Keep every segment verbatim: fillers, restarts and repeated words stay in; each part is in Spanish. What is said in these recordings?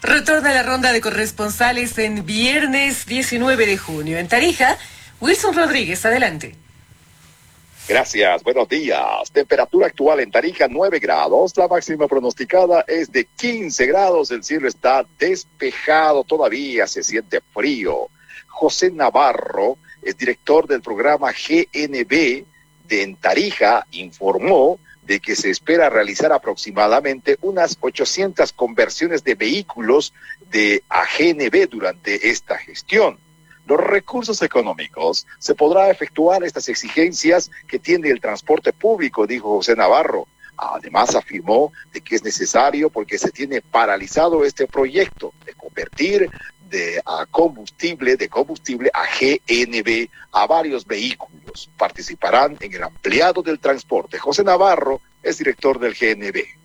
Retorna la ronda de corresponsales en viernes diecinueve de junio. En Tarija, Wilson Rodríguez, adelante. Gracias, buenos días. Temperatura actual en Tarija, nueve grados. La máxima pronosticada es de quince grados. El cielo está despejado todavía, se siente frío. José Navarro, es director del programa G N B de en Tarija, informó de que se espera realizar aproximadamente unas ochocientas conversiones de vehículos de a G N B durante esta gestión. Los recursos económicos se podrá efectuar estas exigencias que tiene el transporte público, dijo José Navarro. Además afirmó de que es necesario porque se tiene paralizado este proyecto de convertir de a combustible, de combustible a G N B a varios vehículos. Participarán en el ampliado del transporte. José Navarro es director del G N B.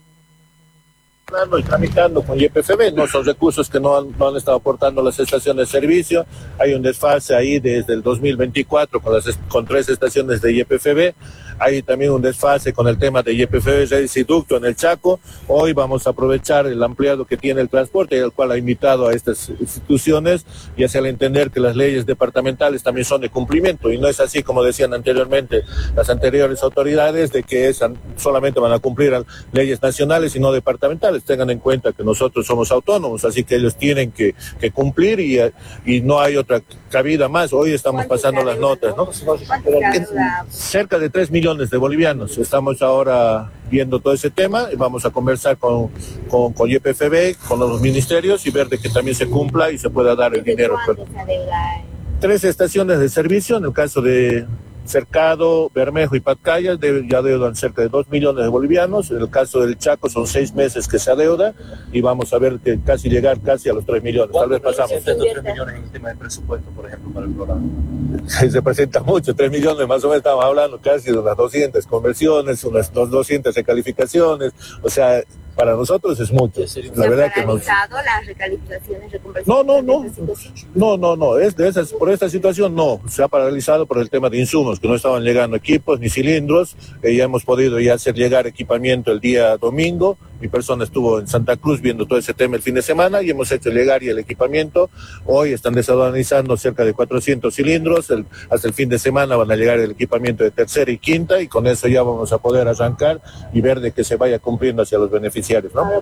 Y tramitando con Y P F B, no son recursos que no han, no han estado aportando las estaciones de servicio. Hay un desfase ahí desde el dos mil veinticuatro con, las, con tres estaciones de Y P F B. Hay también un desfase con el tema de Y P F B Redes y Ducto en el Chaco. Hoy vamos a aprovechar el ampliado que tiene el transporte, el cual ha invitado a estas instituciones y hacerle entender que las leyes departamentales también son de cumplimiento, y no es así como decían anteriormente las anteriores autoridades, de que es, solamente van a cumplir leyes nacionales y no departamentales. Tengan en cuenta que nosotros somos autónomos, así que ellos tienen que, que cumplir y, y no hay otra cabida más. Hoy estamos pasando las notas, ¿no? Cerca de tres millones de bolivianos. Estamos ahora viendo todo ese tema y vamos a conversar con, con, con Y P F B, con los ministerios, y ver de que también se cumpla y se pueda dar el dinero. Tres estaciones de servicio, en el caso de Cercado, Bermejo y Patcaya, de, ya deudan cerca de dos millones de bolivianos. En el caso del Chaco son seis meses que se adeuda y vamos a ver que casi llegar casi a los tres millones. Tal vez pasamos. estos tres millones en el tema de presupuesto, por ejemplo, para el programa? Se representa mucho, tres millones más o menos, estamos hablando casi de unas doscientas conversiones, unas doscientas recalificaciones, o sea, para nosotros es mucho. ¿Se la ha verdad que nos... las recalificaciones, reconversiones? No, no, no, no, no, no, es de esas, por esta situación no, se ha paralizado por el tema de insumos, que no estaban llegando equipos ni cilindros, eh, ya hemos podido ya hacer llegar equipamiento el día domingo. Mi persona estuvo en Santa Cruz viendo todo ese tema el fin de semana y hemos hecho llegar ya el equipamiento. Hoy están desaduanizando cerca de cuatrocientos cilindros, el, hasta el fin de semana van a llegar el equipamiento de tercera y quinta, y con eso ya vamos a poder arrancar y ver de que se vaya cumpliendo hacia los beneficiarios, ¿no?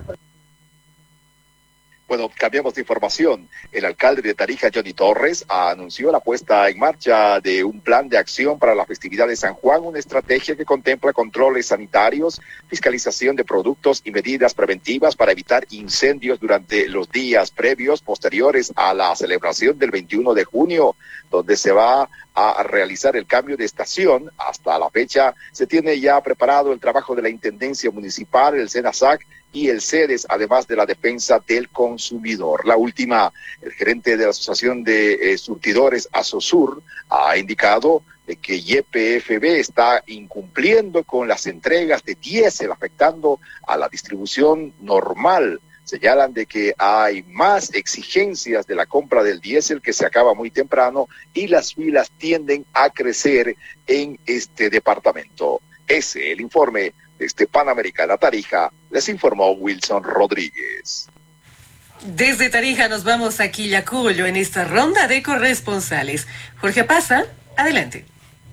Bueno, cambiamos de información. El alcalde de Tarija, Johnny Torres, anunció la puesta en marcha de un plan de acción para la festividad de San Juan, una estrategia que contempla controles sanitarios, fiscalización de productos y medidas preventivas para evitar incendios durante los días previos, posteriores a la celebración del veintiuno de junio, donde se va a realizar el cambio de estación. Hasta la fecha se tiene ya preparado el trabajo de la Intendencia Municipal, el SENASAC y el CEDES, además de la defensa del consumidor. La última, el gerente de la Asociación de eh, Surtidores, ASOSUR, ha indicado de que Y P F B está incumpliendo con las entregas de diésel, afectando a la distribución normal. Señalan de que hay más exigencias de la compra del diésel, que se acaba muy temprano, y las filas tienden a crecer en este departamento. Ese es el informe desde Panamericana Tarija, les informó Wilson Rodríguez. Desde Tarija nos vamos a Quillacollo en esta ronda de corresponsales. Jorge Pasa, adelante.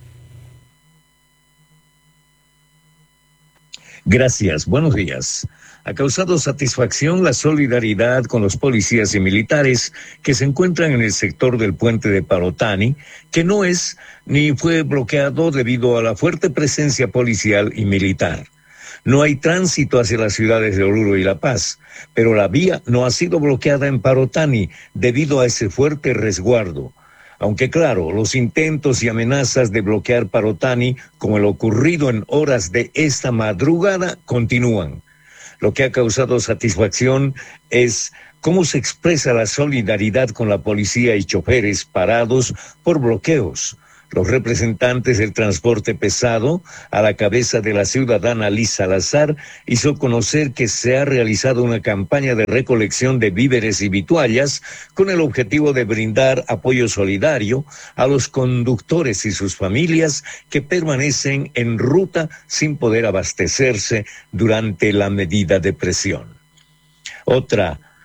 Gracias, buenos días. Ha causado satisfacción la solidaridad con los policías y militares que se encuentran en el sector del puente de Parotani, que no es ni fue bloqueado debido a la fuerte presencia policial y militar. No hay tránsito hacia las ciudades de Oruro y La Paz, pero la vía no ha sido bloqueada en Parotani debido a ese fuerte resguardo. Aunque claro, los intentos y amenazas de bloquear Parotani, como el ocurrido en horas de esta madrugada, continúan. Lo que ha causado satisfacción es cómo se expresa la solidaridad con la policía y choferes parados por bloqueos. Los representantes del transporte pesado, a la cabeza de la ciudadana Liz Salazar, hizo conocer que se ha realizado una campaña de recolección de víveres y vituallas con el objetivo de brindar apoyo solidario a los conductores y sus familias que permanecen en ruta sin poder abastecerse durante la medida de presión. Otra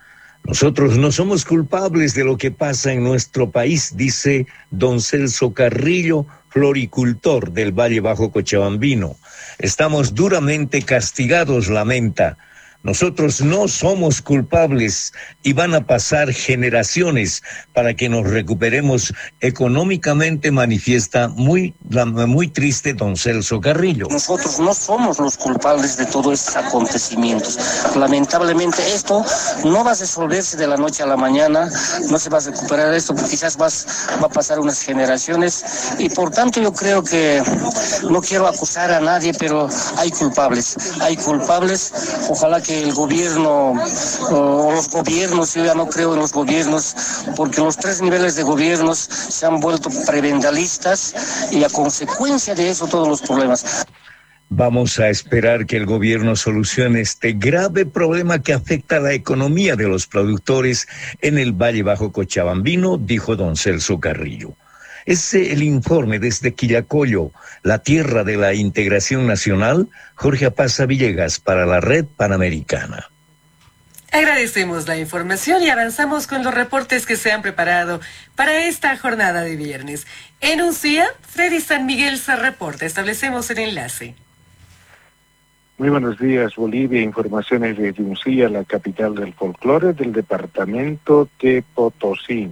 Nosotros no somos culpables de lo que pasa en nuestro país, dice don Celso Carrillo, floricultor del Valle Bajo Cochabambino. Estamos duramente castigados, lamenta. Nosotros no somos culpables y van a pasar generaciones para que nos recuperemos económicamente, manifiesta muy, muy triste don Celso Carrillo. Nosotros no somos los culpables de todos estos acontecimientos. Lamentablemente esto no va a resolverse de la noche a la mañana, no se va a recuperar esto, porque quizás vas, va a pasar unas generaciones y por tanto yo creo que no quiero acusar a nadie, pero hay culpables, hay culpables, ojalá que el gobierno o los gobiernos, yo ya no creo en los gobiernos, porque los tres niveles de gobiernos se han vuelto prebendalistas y a consecuencia de eso todos los problemas. Vamos a esperar que el gobierno solucione este grave problema que afecta a la economía de los productores en el Valle Bajo Cochabambino, dijo don Celso Carrillo. Es el informe desde Quillacollo, la tierra de la integración nacional, Jorge Apaza Villegas para la Red Panamericana. Agradecemos la información y avanzamos con los reportes que se han preparado para esta jornada de viernes. En Uncía, Freddy San Miguel se reporta. Establecemos el enlace. Muy buenos días, Bolivia. Informaciones desde Uncía, la capital del folclore del departamento de Potosí.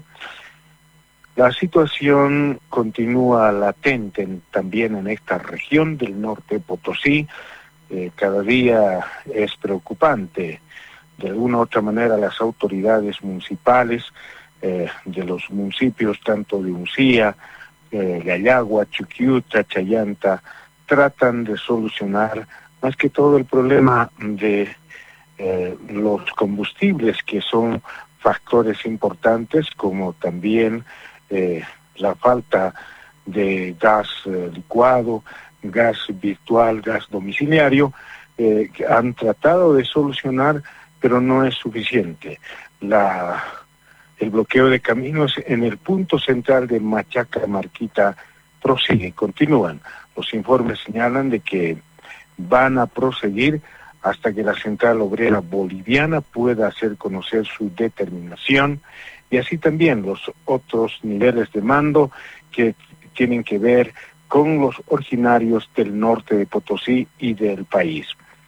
La situación continúa latente en, también en esta región del norte de Potosí. Eh, cada día es preocupante. De alguna u otra manera las autoridades municipales eh, de los municipios tanto de Uncía, eh, Gallagua, Chuquiuta, Chayanta, tratan de solucionar más que todo el problema de eh, los combustibles, que son factores importantes, como también Eh, la falta de gas eh, licuado, gas virtual, gas domiciliario, eh, que han tratado de solucionar, pero no es suficiente. La, el bloqueo de caminos en el punto central de Machaca Marquita prosigue, continúan. Los informes señalan de que van a proseguir hasta que la Central Obrera Boliviana pueda hacer conocer su determinación, y así también los otros niveles de mando que tienen que ver con los originarios del norte de Potosí y del país.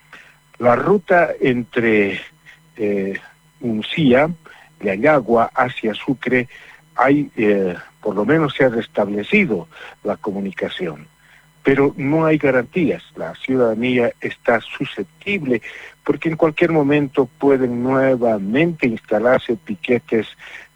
La ruta entre eh, Uncía, Gallagua, hacia Sucre, hay, eh, por lo menos se ha restablecido la comunicación, pero no hay garantías. La ciudadanía está susceptible porque en cualquier momento pueden nuevamente instalarse piquetes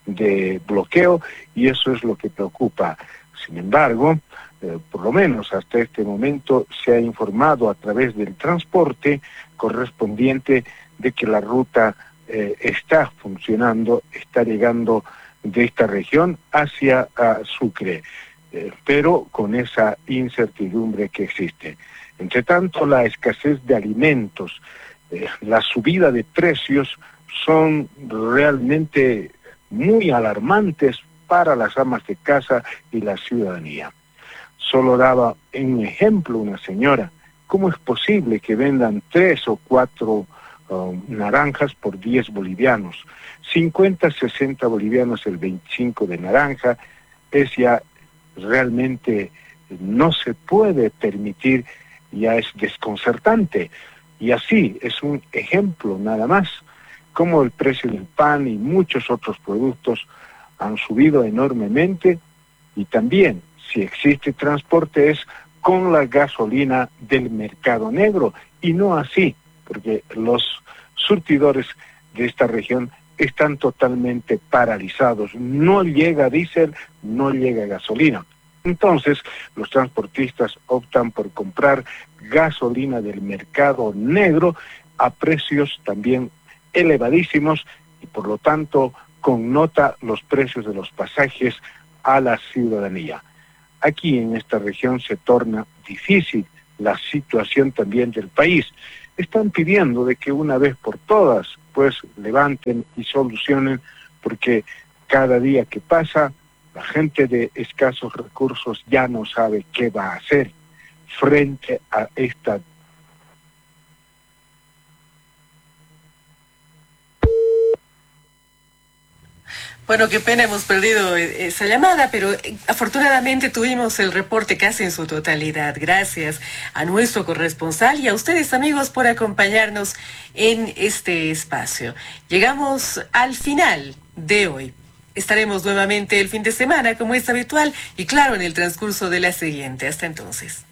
de bloqueo y eso es lo que preocupa. Sin embargo, eh, por lo menos hasta este momento se ha informado a través del transporte correspondiente de que la ruta eh, está funcionando, está llegando de esta región hacia uh, Sucre, eh, pero con esa incertidumbre que existe. Entre tanto, la escasez de alimentos, eh, la subida de precios son realmente muy alarmantes para las amas de casa y la ciudadanía. Solo daba un ejemplo una señora. ¿Cómo es posible que vendan tres o cuatro uh, naranjas por diez bolivianos? cincuenta, sesenta bolivianos el veinticinco de naranja. Es ya realmente, no se puede permitir, ya es desconcertante. Y así es un ejemplo nada más, como el precio del pan y muchos otros productos han subido enormemente, y también, si existe transporte, es con la gasolina del mercado negro, y no así, porque los surtidores de esta región están totalmente paralizados. No llega diésel, no llega gasolina. Entonces, los transportistas optan por comprar gasolina del mercado negro a precios también elevadísimos, y por lo tanto connota los precios de los pasajes a la ciudadanía. Aquí en esta región se torna difícil la situación también del país. Están pidiendo de que una vez por todas pues levanten y solucionen, porque cada día que pasa la gente de escasos recursos ya no sabe qué va a hacer frente a esta Bueno, qué pena, hemos perdido esa llamada, pero afortunadamente tuvimos el reporte casi en su totalidad. Gracias a nuestro corresponsal y a ustedes, amigos, por acompañarnos en este espacio. Llegamos al final de hoy. Estaremos nuevamente el fin de semana, como es habitual, y claro, en el transcurso de la siguiente. Hasta entonces.